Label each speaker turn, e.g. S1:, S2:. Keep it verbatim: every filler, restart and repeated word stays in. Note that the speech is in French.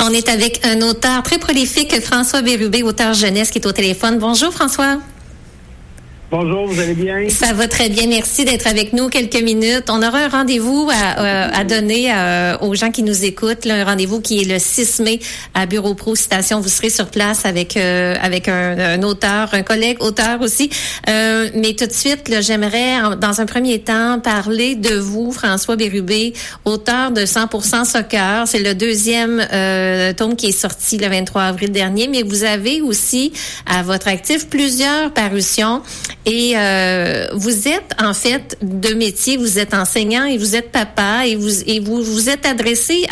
S1: On est avec un auteur très prolifique, François Bérubé, auteur jeunesse, qui est au téléphone. Bonjour François.
S2: Bonjour, vous allez bien?
S1: Ça va très bien, merci d'être avec nous quelques minutes. On aura un rendez-vous à, à donner à, aux gens qui nous écoutent, là, un rendez-vous qui est le six mai à Bureau Pro Citation. Vous serez sur place avec euh, avec un, un auteur, un collègue auteur aussi. Euh, mais tout de suite, là, j'aimerais, dans un premier temps, parler de vous, François Bérubé, auteur de cent pour cent Soccer. C'est le deuxième euh, tome qui est sorti le vingt-trois avril dernier, mais vous avez aussi à votre actif plusieurs parutions. Et euh, vous êtes en fait de métier, vous êtes enseignant et vous êtes papa et vous et vous vous êtes adressé